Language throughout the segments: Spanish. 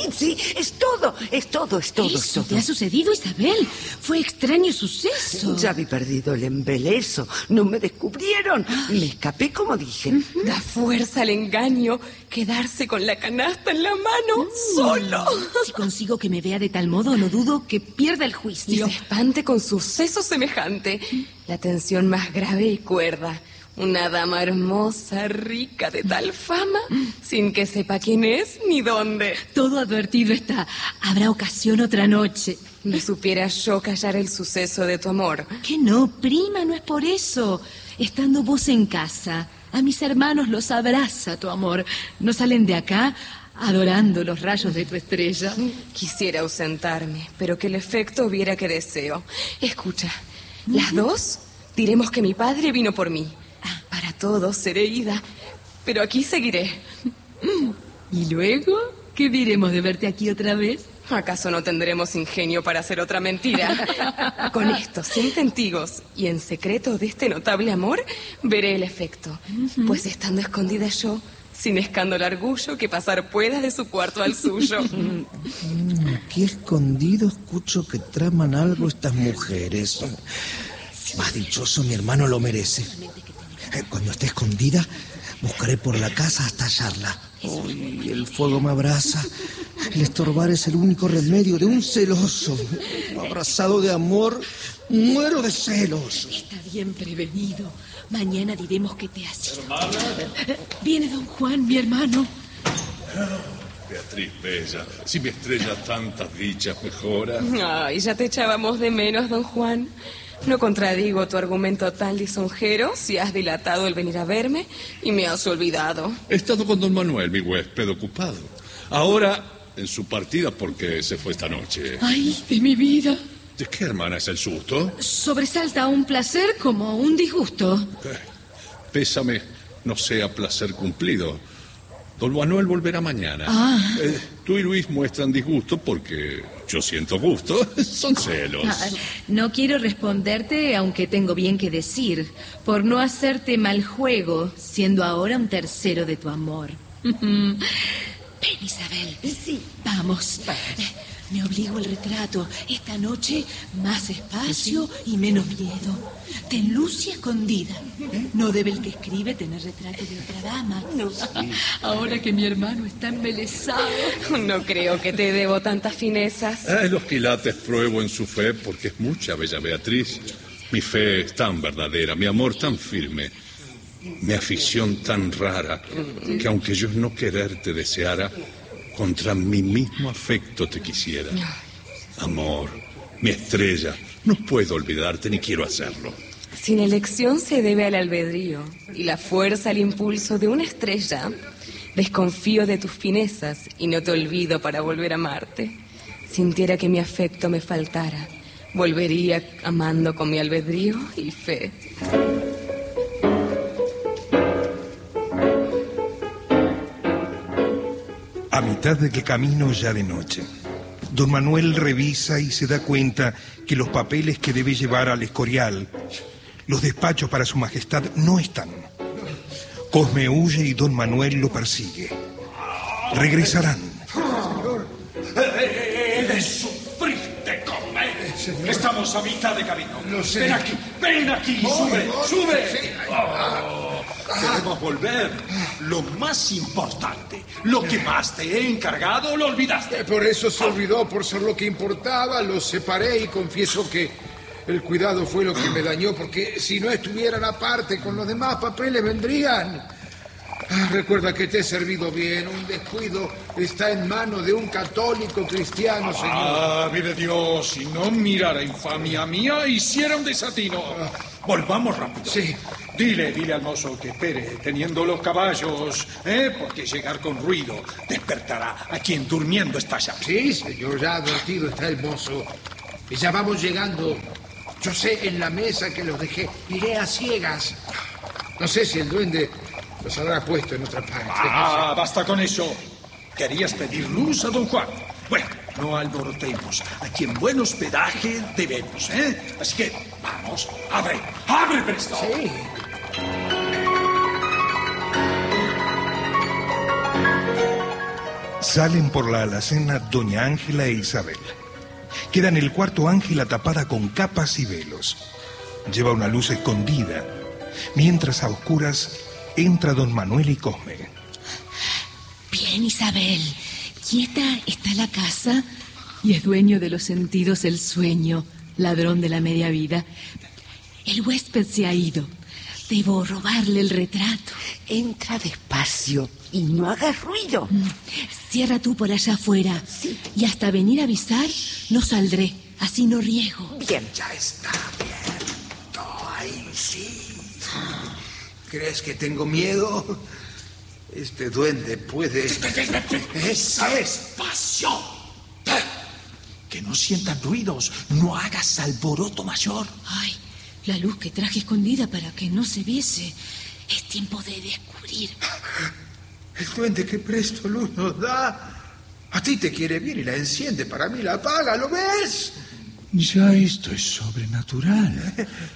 sí, es todo. ¿Eso te ha sucedido, Isabel? Fue extraño suceso. Ya había perdido el embeleso, no me descubrieron, me escapé como dije. Da fuerza al engaño, quedarse con la canasta en la mano, solo. Si consigo que me vea de tal modo, no dudo que pierda el juicio. Y se espante con suceso semejante. La tensión más grave y cuerda. Una dama hermosa, rica, de tal fama, sin que sepa quién es ni dónde. Todo advertido está. Habrá ocasión otra noche. No supiera yo callar el suceso de tu amor. Que no, prima, no es por eso. Estando vos en casa, a mis hermanos los abraza tu amor. No salen de acá adorando los rayos de tu estrella. Quisiera ausentarme, pero que el efecto viera que deseo. Escucha, las dos diremos que mi padre vino por mí. Para todos seré ida, pero aquí seguiré. ¿Y luego? ¿Qué diremos de verte aquí otra vez? ¿Acaso no tendremos ingenio para hacer otra mentira? Con esto, sin testigos y en secreto de este notable amor, veré el efecto. Pues estando escondida yo, sin escándalo orgullo, que pasar pueda de su cuarto al suyo. Aquí escondido escucho que traman algo estas mujeres. Más dichoso mi hermano lo merece. Cuando esté escondida, buscaré por la casa hasta hallarla. Uy, el fuego me abraza. El estorbar es el único remedio de un celoso. Abrazado de amor, muero de celos. Está bien prevenido. Mañana diremos que te has ido. Viene don Juan, mi hermano. Beatriz bella, si mi estrella tantas dichas mejora. Ay, ya te echábamos de menos, don Juan. No contradigo tu argumento tan lisonjero si has dilatado el venir a verme y me has olvidado. He estado con don Manuel, mi huésped, ocupado. Ahora en su partida porque se fue esta noche. Ay, de mi vida. ¿De qué, hermana, es el susto? Sobresalta un placer como un disgusto. Pésame, no sea placer cumplido. Don Manuel volverá mañana. Tú y Luis muestran disgusto porque yo siento gusto. Son celos. No quiero responderte, aunque tengo bien que decir, por no hacerte mal juego, siendo ahora un tercero de tu amor. Ven, Isabel. Sí. Vamos. Me obligo el retrato. Esta noche, más espacio y menos miedo. Ten luz y escondida. No debe el que escribe tener retrato de otra dama. No, sí. Ahora que mi hermano está embelesado. No creo que te debo tantas finezas. Los quilates pruebo en su fe porque es mucha, bella Beatriz. Mi fe es tan verdadera, mi amor tan firme, mi afición tan rara, que aunque yo no quererte deseara, contra mi mismo afecto te quisiera. Amor, mi estrella, no puedo olvidarte ni quiero hacerlo. Sin elección se debe al albedrío y la fuerza al impulso de una estrella. Desconfío de tus finezas y no te olvido para volver a amarte. Sintiera que mi afecto me faltara, volvería amando con mi albedrío y fe. A mitad del camino, ya de noche, don Manuel revisa y se da cuenta que los papeles que debe llevar al Escorial, los despachos para su majestad, no están. Cosme huye y don Manuel lo persigue. Regresarán. Eres sufriste, Cosme. Estamos a mitad de camino. Lo sé. Ven aquí, sube. Debemos volver. Lo más importante, lo que más te he encargado, lo olvidaste. Por eso se olvidó, por ser lo que importaba. Los separé y confieso que el cuidado fue lo que me dañó, porque si no estuvieran aparte con los demás papeles vendrían. Recuerda que te he servido bien. Un descuido está en manos de un católico cristiano, señor. Vive Dios, si no mirara infamia mía, hiciera un desatino. Volvamos rápido. Sí. Dile al mozo que espere, teniendo los caballos, porque llegar con ruido despertará a quien durmiendo está ya. Sí, señor, ya advertido está el mozo. Y ya vamos llegando. Yo sé en la mesa que los dejé. Iré a ciegas. No sé si el duende los habrá puesto en otra parte. No sé. Basta con eso. Querías pedir luz a don Juan. Bueno, no alborotemos. Aquí en buen hospedaje debemos, Así que, vamos, abre presto. Sí. Salen por la alacena doña Ángela e Isabel. Queda en el cuarto Ángela tapada con capas y velos. Lleva una luz escondida, mientras a oscuras entra don Manuel y Cosme. Bien, Isabel. Quieta está la casa y es dueño de los sentidos el sueño, ladrón de la media vida. El huésped se ha ido. Debo robarle el retrato. Entra despacio y no hagas ruido. Cierra tú por allá afuera. Sí. Y hasta venir a avisar, no saldré. Así no riego. Bien. Ya está abierto. Ahí sí. ¿Crees que tengo miedo? Este duende puede... ¡Despacio! Que no sientan ruidos. No hagas alboroto mayor. Ay, la luz que traje escondida para que no se viese. Es tiempo de descubrir. El duende que presto luz nos da. A ti te quiere bien y la enciende. Para mí la apaga, ¿lo ves? Ya esto es sobrenatural.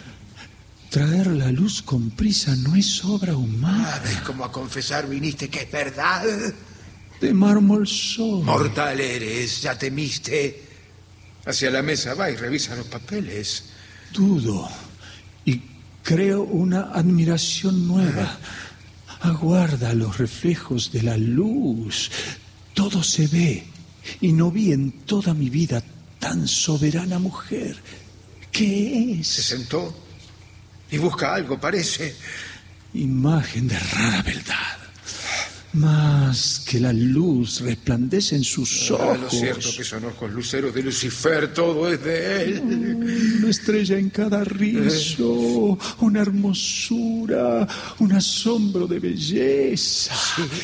Traer la luz con prisa no es obra humana. ¿Ves cómo a confesar viniste que es verdad? De mármol soy. Mortal eres, ya temiste. Hacia la mesa va y revisa los papeles. Dudo y creo una admiración nueva. Aguarda los reflejos de la luz. Todo se ve y no vi en toda mi vida tan soberana mujer. ¿Qué es? Se sentó y busca algo, parece. Imagen de rara beldad. Más que la luz resplandece en sus ojos. Lo cierto que son ojos luceros de Lucifer, todo es de él. Una estrella en cada rizo, una hermosura, un asombro de belleza.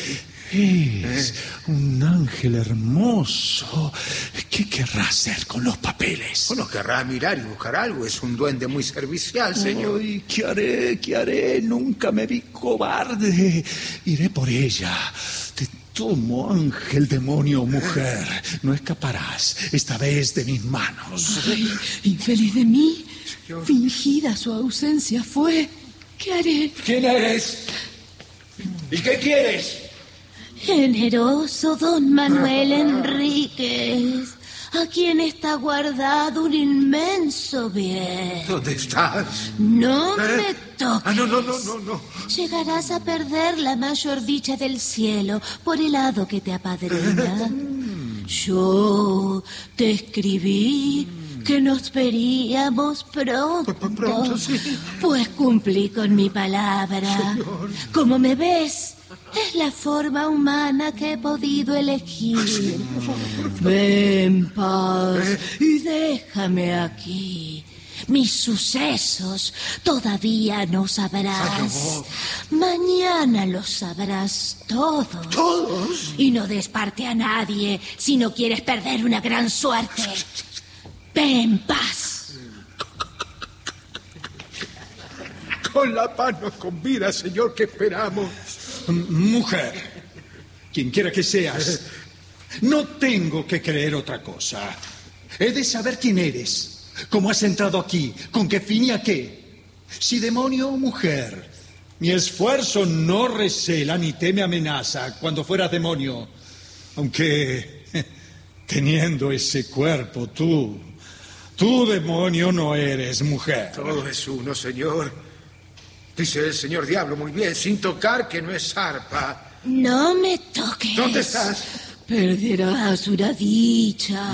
Es un ángel hermoso. ¿Qué querrá hacer con los papeles? Bueno, querrá mirar y buscar algo. Es un duende muy servicial, señor. Ay, ¿qué haré? ¿Qué haré? Nunca me vi cobarde. Iré por ella. Te tomo, ángel, demonio, mujer. No escaparás, esta vez de mis manos. Ay, infeliz de mí. Fingida su ausencia fue. ¿Qué haré? ¿Quién eres? ¿Y qué quieres? Generoso don Manuel Enríquez, a quien está guardado un inmenso bien. ¿Dónde estás? No me toques. No. Llegarás a perder la mayor dicha del cielo por el hado que te apadrina. Yo te escribí que nos veríamos pronto. Pronto, sí. Pues cumplí con mi palabra. Señor. Como me ves, es la forma humana que he podido elegir. Ven, paz, y déjame aquí. Mis sucesos todavía no sabrás. Mañana los sabrás todos. ¿Todos? Y no des parte a nadie si no quieres perder una gran suerte. Ven, paz. Con la paz nos convida, señor, ¿qué esperamos? Mujer, quien quiera que seas, no tengo que creer otra cosa. He de saber quién eres, cómo has entrado aquí, con qué fin y a qué. Si demonio o mujer, mi esfuerzo no recela ni teme amenaza cuando fueras demonio. Aunque, teniendo ese cuerpo, tú demonio no eres mujer. Todo es uno, señor. Dice el señor Diablo muy bien, sin tocar que no es arpa. No me toques. ¿Dónde estás? Perderás una dicha.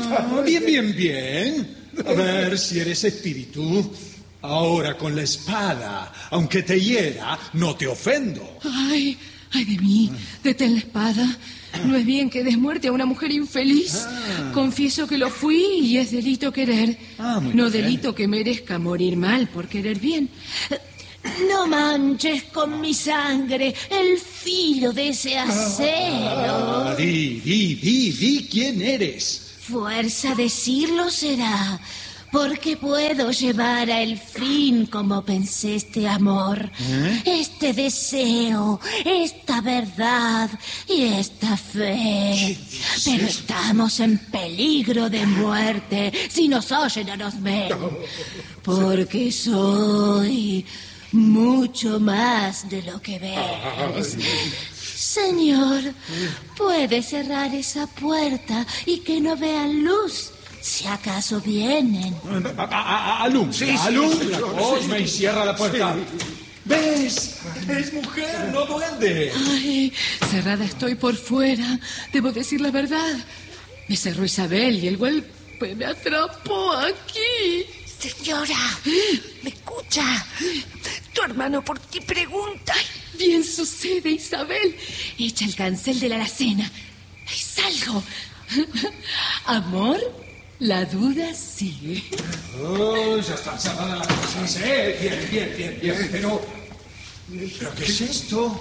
Bien. A ver si eres espíritu. Ahora con la espada, aunque te hiera, no te ofendo. Ay de mí, detén la espada. No es bien que des muerte a una mujer infeliz. Confieso que lo fui y es delito querer. No delito que merezca morir mal por querer bien. No manches con mi sangre el filo de ese acero. Di quién eres. Fuerza decirlo será, porque puedo llevar a el fin como pensé este amor, este deseo, esta verdad y esta fe. Pero estamos en peligro de muerte si nos oyen o nos ven, porque soy mucho más de lo que ves. Señor, puede cerrar esa puerta y que no vean luz, si acaso vienen. Alumbra, Cosme, y cierra la puerta. ¿Ves? Es mujer, no duende. Ay, cerrada estoy por fuera. Debo decir la verdad. Me cerró Isabel y el golpe me atrapó aquí. Señora, ¿me escucha? Tu hermano por ti pregunta. Bien sucede, Isabel. Echa el cancel de la alacena. ¡Ay, salgo! Amor, la duda sigue. Oh, ya está cerrada la cosa. Bien. Pero ¿qué es esto?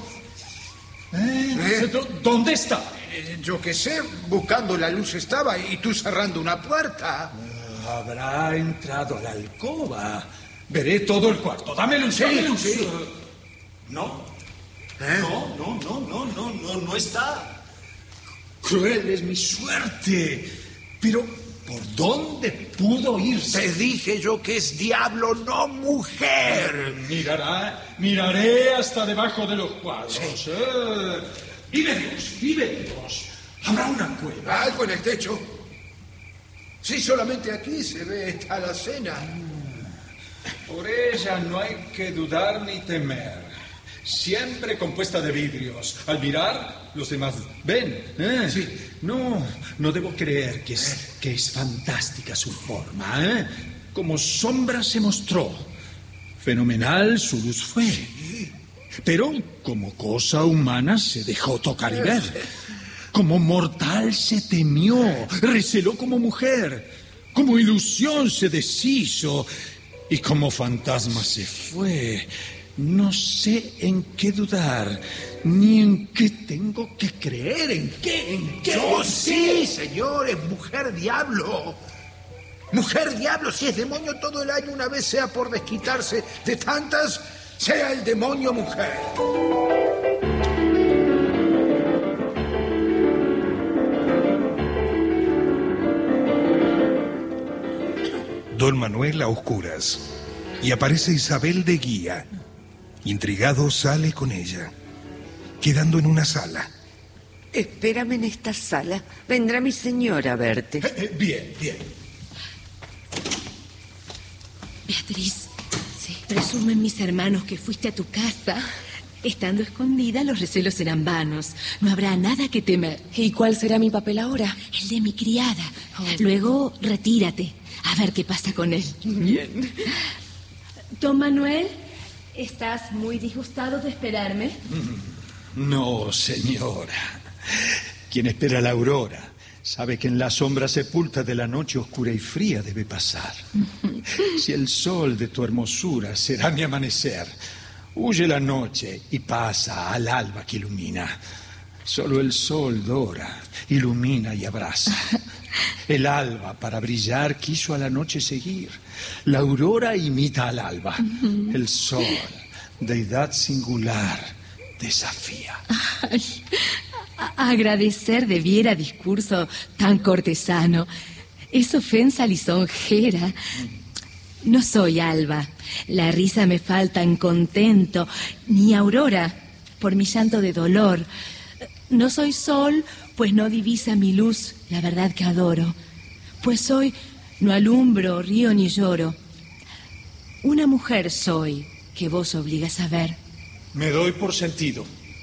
¿Dónde está? Yo qué sé, buscando la luz estaba y tú cerrando una puerta. Habrá entrado a la alcoba. Veré todo el cuarto. Dame luz, dame luz. Sí. No. No está. Cruel es mi suerte. Pero, ¿por dónde pudo irse? Te dije yo que es diablo, no mujer. Miraré hasta debajo de los cuadros. Sí. Vive Dios. Habrá una cueva. Algo en el techo. Sí, solamente aquí se ve esta alacena. Por ella no hay que dudar ni temer. Siempre compuesta de vidrios. Al mirar, los demás ven. Sí. No debo creer que es fantástica su forma. Como sombra se mostró. Fenomenal su luz fue. Pero como cosa humana se dejó tocar y ver. Como mortal se temió, receló como mujer. Como ilusión se deshizo. Y como fantasma se fue. No sé en qué dudar, ni en qué tengo que creer. ¿En qué? Yo sí, señor, es mujer diablo. Mujer diablo, si es demonio todo el año, una vez sea por desquitarse de tantas, sea el demonio mujer. Don Manuel a oscuras. Y aparece Isabel de guía. Intrigado sale con ella, quedando en una sala. Espérame en esta sala. Vendrá mi señora a verte. Bien. Beatriz, presumen mis hermanos que fuiste a tu casa. Estando escondida, los recelos serán vanos. No habrá nada que temer. ¿Y cuál será mi papel ahora? El de mi criada. Luego, retírate. A ver qué pasa con él. Bien. Don Manuel, ¿estás muy disgustado de esperarme? No, señora. Quien espera la aurora sabe que en la sombra sepulta de la noche oscura y fría debe pasar. Si el sol de tu hermosura será mi amanecer, huye la noche y pasa al alba que ilumina. Solo el sol dora, ilumina y abraza. El alba, para brillar, quiso a la noche seguir. La aurora imita al alba. El sol, deidad singular, desafía. Ay, agradecer debiera discurso tan cortesano. Es ofensa lisonjera. No soy alba. La risa me falta en contento. Ni aurora, por mi llanto de dolor. No soy sol, pues no divisa mi luz la verdad que adoro. Pues hoy no alumbro, río ni lloro. Una mujer soy que vos obligas a ver. Me doy por sentido.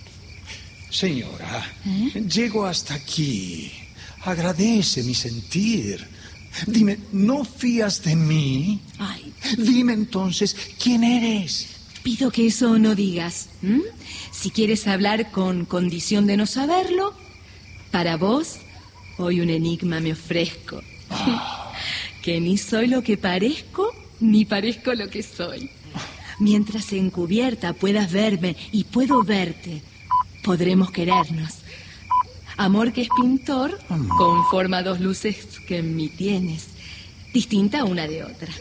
Señora, llego hasta aquí. Agradece mi sentir. Dime, ¿no fías de mí? Ay. Dime entonces, ¿quién eres? Pido que eso no digas. Si quieres hablar con condición de no saberlo, para vos, hoy un enigma me ofrezco. Que ni soy lo que parezco, ni parezco lo que soy. Mientras encubierta puedas verme y puedo verte, podremos querernos. Amor que es pintor, conforma dos luces que en mí tienes, distinta una de otra.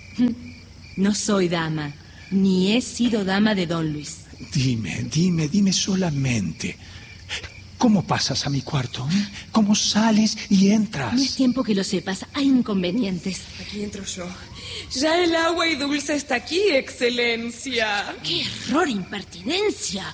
No soy dama, ni he sido dama de Don Luis. Dime solamente. ¿Cómo pasas a mi cuarto? ¿Cómo sales y entras? No es tiempo que lo sepas, hay inconvenientes. Aquí entro yo. Ya el agua y dulce está aquí, excelencia. ¡Qué error, impertinencia!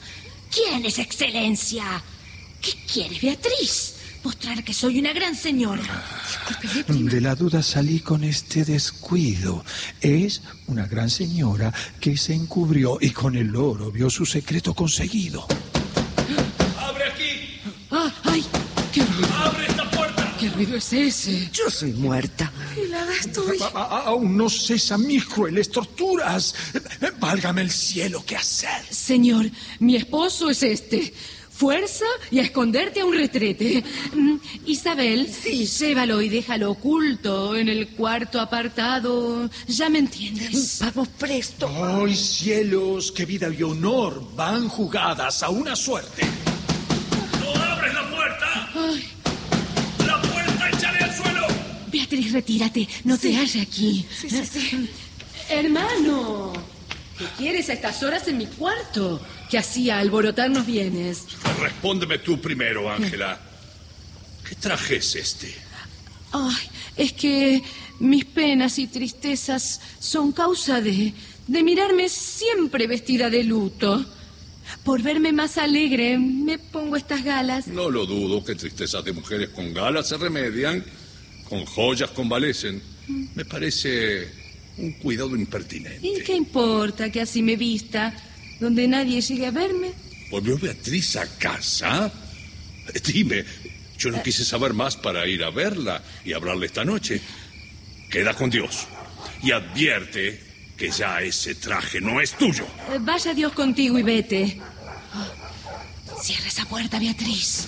¿Quién es excelencia? ¿Qué quieres, Beatriz? Mostrar que soy una gran señora. De la duda salí con este descuido. Es una gran señora que se encubrió y con el oro vio su secreto conseguido. ¡Abre aquí! ¡Ay! ¡Qué ruido! ¡Abre esta puerta! ¿Qué ruido es ese? Yo soy muerta. Helada estoy. Aún no cesan mis crueles torturas. Válgame el cielo, ¿qué hacer? Señor, mi esposo es este. Fuerza y a esconderte a un retrete. Isabel, llévalo y déjalo oculto en el cuarto apartado. Ya me entiendes. Vamos presto. ¡Ay, cielos! ¡Qué vida y honor van jugadas a una suerte! ¡No abres la puerta! Ay, ¡La puerta echaré al suelo! Beatriz, retírate. No te halles aquí. Sí. Hermano, ¿qué quieres a estas horas en mi cuarto? Que hacía alborotarnos bienes. Respóndeme tú primero, Ángela. ¿Qué traje es este? Ay, es que mis penas y tristezas son causa de mirarme siempre vestida de luto. Por verme más alegre, me pongo estas galas. No lo dudo que tristezas de mujeres con galas se remedian, con joyas convalecen. Me parece un cuidado impertinente. ¿Y qué importa que así me vista, donde nadie llegue a verme? ¿Volvió Beatriz a casa? Dime, yo no quise saber más para ir a verla y hablarle esta noche. Queda con Dios y advierte que ya ese traje no es tuyo. Vaya Dios contigo y vete. Cierra esa puerta, Beatriz.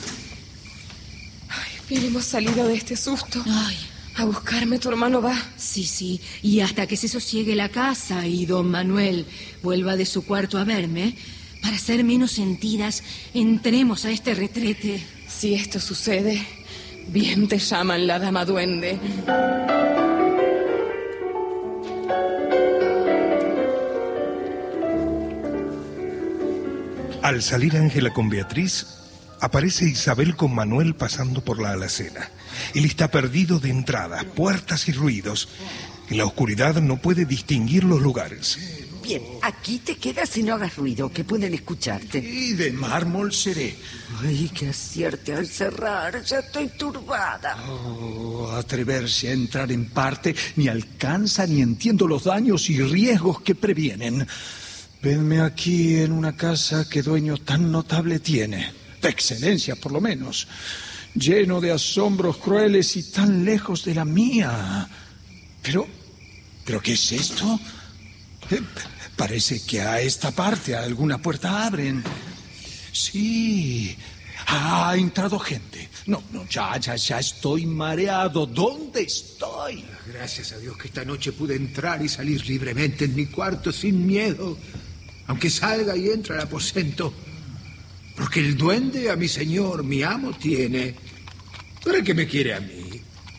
Bien hemos salido de este susto. Ay, A buscarme tu hermano va. sí. Y hasta que se sosiegue la casa y don Manuel vuelva de su cuarto a verme, para ser menos sentidas, entremos a este retrete. Si esto sucede, bien te llaman la dama duende. Al salir Ángela con Beatriz, aparece Isabel con Manuel pasando por la alacena. Él está perdido de entradas, puertas y ruidos. En la oscuridad no puede distinguir los lugares. Bien, aquí te quedas y no hagas ruido, que pueden escucharte. Y de mármol seré. Ay, que acierte al cerrar, ya estoy turbada. Oh, atreverse a entrar en parte ni alcanza ni entiendo los daños y riesgos que previenen. Venme aquí en una casa que dueño tan notable tiene, de excelencia por lo menos, lleno de asombros crueles y tan lejos de la mía. ¿Pero qué es esto? Parece que a esta parte alguna puerta abren. Sí, ha entrado gente. No, ya estoy mareado. ¿Dónde estoy? Gracias a Dios que esta noche pude entrar y salir libremente en mi cuarto sin miedo. Aunque salga y entre al aposento. Porque el duende a mi señor, mi amo, tiene. ¿Para qué me quiere a mí?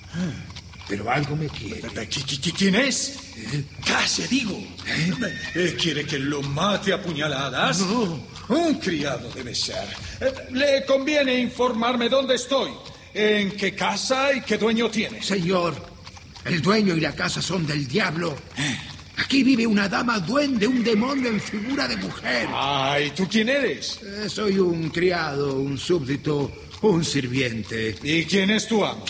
Pero algo me quiere. ¿Quién es? Casi digo. ¿Quiere que lo mate a puñaladas? No. Un criado debe ser. Le conviene informarme dónde estoy, en qué casa y qué dueño tiene. Señor, el dueño y la casa son del diablo. Aquí vive una dama duende, un demonio en figura de mujer. Ay, ¿tú quién eres? Soy un criado, un súbdito, un sirviente. ¿Y quién es tu amo?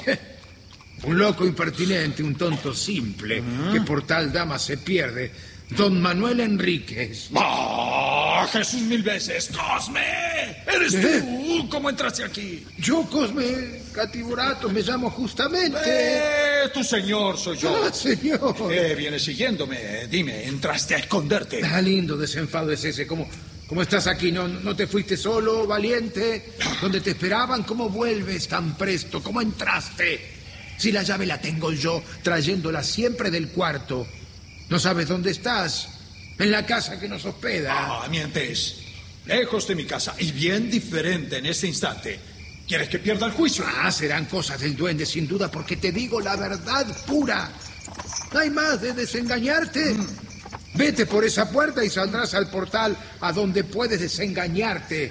Un loco impertinente, un tonto simple, que por tal dama se pierde. Don Manuel Enríquez. ¡Ah, Jesús mil veces! ¡Cosme! ¿Eres tú? ¿Cómo entraste aquí? Yo, Cosme Catiburato, me llamo justamente. Tu señor soy yo. Señor. Vienes siguiéndome. Dime, ¿entraste a esconderte? Lindo desenfado es ese. ¿Cómo estás aquí? ¿No te fuiste solo, valiente? ¿Dónde te esperaban? ¿Cómo vuelves tan presto? ¿Cómo entraste? Si la llave la tengo yo, trayéndola siempre del cuarto. ¿No sabes dónde estás? En la casa que nos hospeda. Mientes. Lejos de mi casa y bien diferente en este instante. ¿Quieres que pierda el juicio? Serán cosas del duende, sin duda, porque te digo la verdad pura. No hay más de desengañarte. Vete por esa puerta y saldrás al portal a donde puedes desengañarte.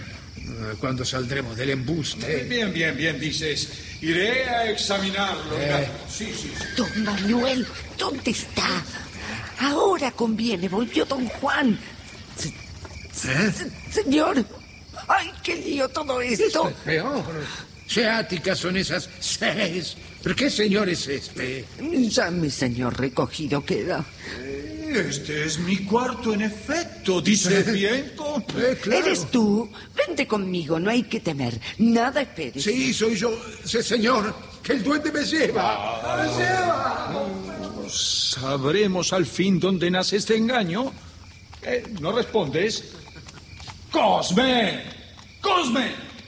Cuando saldremos del embuste. Bien, dices. Iré a examinarlo. Sí. Don Manuel, ¿dónde está? Ahora conviene, volvió don Juan. Señor, ¡Ay, qué lío todo Esto esto! es peor. Seáticas son esas 6. ¿Pero qué señor es este? Ya mi señor recogido queda. Este es mi cuarto, en efecto. Dice bien, compa. Claro. ¿Eres tú? Vente conmigo, no hay que temer. Nada esperes. Sí, soy yo. Sí, señor, que el duende me lleva. ¡Me lleva! ¿Sabremos al fin dónde nace este engaño? ¿No respondes? ¡Cosme! ¡Cosme!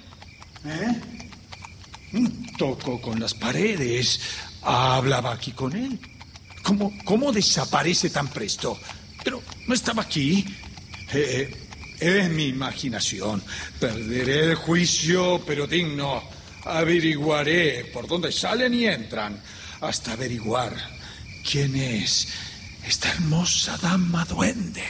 Tocó con las paredes. Hablaba aquí con él. ¿Cómo desaparece tan presto? Pero no estaba aquí. Es mi imaginación. Perderé el juicio, pero digno. Averiguaré por dónde salen y entran, hasta averiguar quién es esta hermosa dama duende.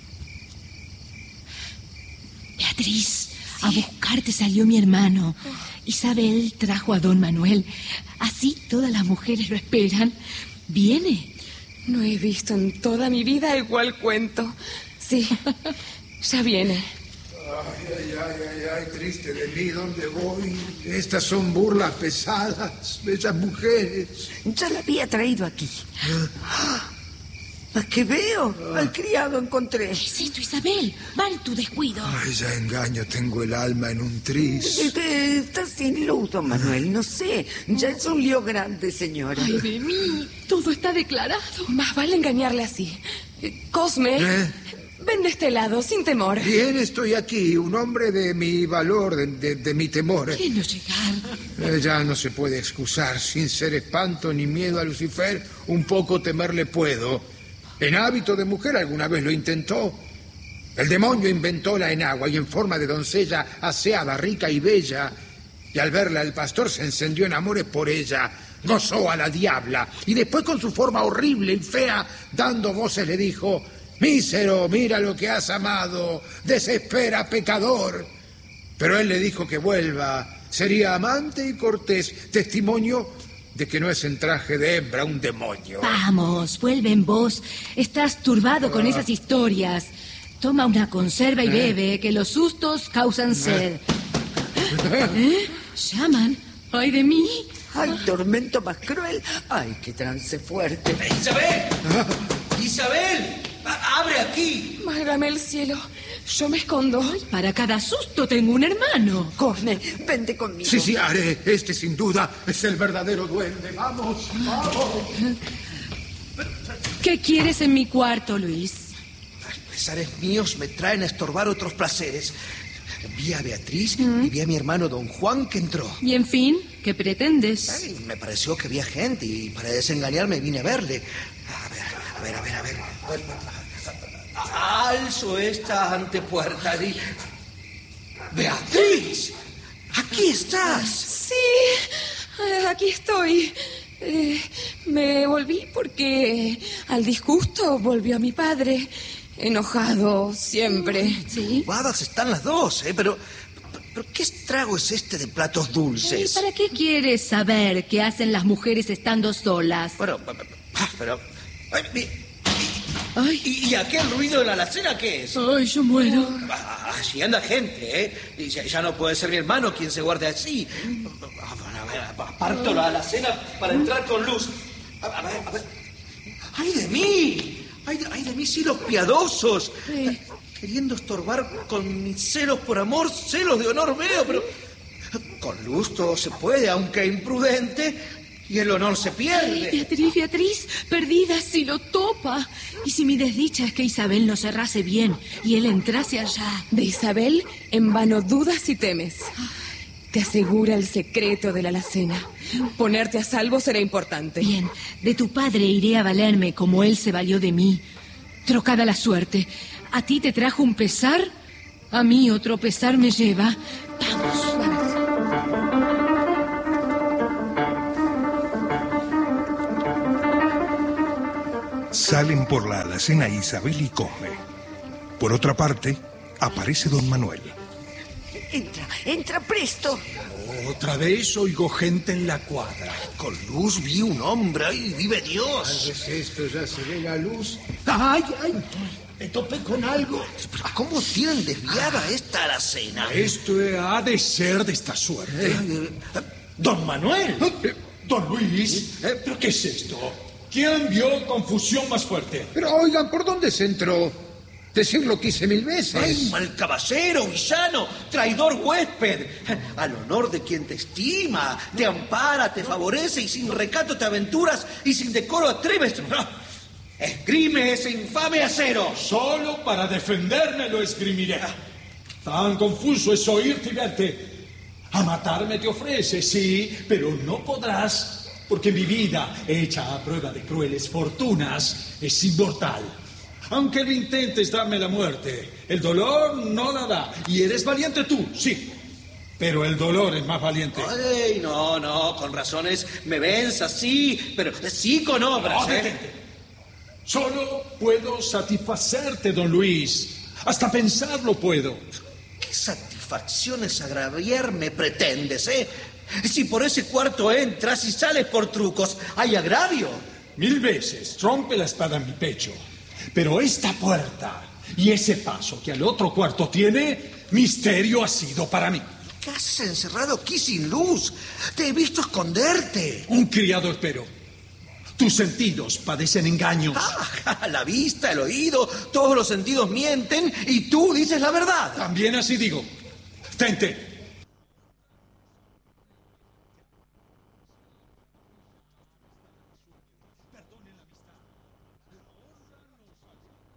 Beatriz, a buscarte salió mi hermano. Isabel trajo a don Manuel. Así todas las mujeres lo esperan. ¿Viene? No he visto en toda mi vida igual cuento. Sí, ya viene. Ay, triste de mí, ¿dónde voy? Estas son burlas pesadas, bellas mujeres. Ya la había traído aquí. ¿A qué veo? Al criado encontré. ¿Qué es esto, Isabel? Mal tu descuido. Ay, ya engaño, tengo el alma en un tris. Estás sin luz, don Manuel, no sé. Ya es un lío grande, señora. Ay, de mí. Todo está declarado. Más vale engañarle así. Cosme, ven de este lado, sin temor. Bien, estoy aquí, un hombre de mi valor, de mi temor. ¿Quién no llegar? Ya no se puede excusar, sin ser espanto ni miedo a Lucifer, un poco temerle puedo. En hábito de mujer alguna vez lo intentó. El demonio inventó la enagua y en forma de doncella aseada, rica y bella. Y al verla el pastor se encendió en amores por ella, gozó a la diabla. Y después con su forma horrible y fea, dando voces le dijo: mísero, mira lo que has amado, desespera, pecador. Pero él le dijo que vuelva, sería amante y cortés, testimonio de que no es en traje de hembra un demonio. Vamos, vuelve en vos. Estás turbado con esas historias. Toma una conserva y bebe, que los sustos causan sed. ¿Llaman? ¡Ay, de mí! ¡Ay, tormento más cruel! ¡Ay, qué trance fuerte! ¡Isabel! ¡Isabel! ¡Abre aquí! Válgame el cielo, yo me escondo. Ay, para cada susto tengo un hermano. Cosme, vente conmigo. Sí, haré. Este sin duda es el verdadero duende. ¡Vamos, vamos! ¿Qué quieres en mi cuarto, Luis? Los pesares míos me traen a estorbar otros placeres. Vi a Beatriz y vi a mi hermano don Juan que entró. Y en fin, ¿qué pretendes? Ay, me pareció que había gente y para desengañarme vine a verle. A ver. Alzo esta antepuerta y... ¡Beatriz! ¡Aquí estás! Sí, aquí estoy. Me volví porque al disgusto volvió a mi padre. Enojado siempre. ¿Sí? Ocupadas están las dos, pero ¿qué estrago es este de platos dulces? ¿Para qué quieres saber qué hacen las mujeres estando solas? Bueno, pero... Ay, ¿Y aquel ruido de la alacena qué es? ay, yo muero. Allí anda gente, ¿eh? Y ya no puede ser mi hermano quien se guarde así. A ver, aparto la alacena para entrar con luz. A ver. ¡Ay de mí! ¡Ay de mí, cielos piadosos! Queriendo estorbar con mis celos por amor, celos de honor veo, pero... Con luz todo se puede, aunque imprudente... Y el honor se pierde. Ay, Beatriz, perdida si lo topa. Y si mi desdicha es que Isabel no cerrase bien y él entrase allá. De Isabel, en vano dudas y temes. Te asegura el secreto de la alacena. Ponerte a salvo será importante. Bien, de tu padre iré a valerme como él se valió de mí. Trocada la suerte. ¿A ti te trajo un pesar? A mí otro pesar me lleva. Vamos. Salen por la alacena Isabel y Cosme. Por otra parte, aparece don Manuel. Entra presto. Otra vez oigo gente en la cuadra. Con luz vi un hombre, ¡ay, vive Dios! Tal vez esto ya se ve la luz. ¡Ay! Me topé con algo. ¿Cómo tienen desviada esta alacena? Esto ha de ser de esta suerte. Don Manuel. Don Luis. ¿Pero qué es esto? ¿Quién vio confusión más fuerte? Pero oigan, ¿por dónde se entró? Decirlo quise 1000 veces. ¡Ay, mal caballero, villano, traidor huésped! Al honor de quien te estima, te ampara, te favorece y sin recato te aventuras y sin decoro atreves. Esgrime ese infame acero. Solo para defenderme lo esgrimiré. Tan confuso es oírte y verte. A matarme te ofrece, sí, pero no podrás, porque mi vida, hecha a prueba de crueles fortunas, es inmortal. Aunque lo intentes darme la muerte, el dolor no la da. Y eres valiente tú, sí. Pero el dolor es más valiente. Ay, no, con razones me venzas, sí, pero sí con obras, No, detente. Solo puedo satisfacerte, don Luis. Hasta pensarlo puedo. ¿Qué satisfacciones agraviarme pretendes, Si por ese cuarto entras y sales por trucos, hay agravio. 1000 veces rompe la espada en mi pecho. Pero esta puerta y ese paso que al otro cuarto tiene, misterio ha sido para mí. ¿Qué haces encerrado aquí sin luz? Te he visto esconderte. Un criado espero. Tus sentidos padecen engaños. La vista, el oído, todos los sentidos mienten y tú dices la verdad. También así digo. Tente.